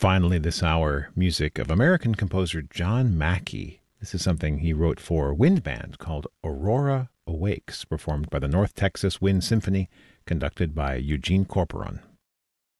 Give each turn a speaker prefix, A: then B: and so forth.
A: finally, this hour, music of American composer John Mackey. This is something he wrote for wind band called Aurora Awakes, performed by the North Texas Wind Symphony, conducted by Eugene Corporon.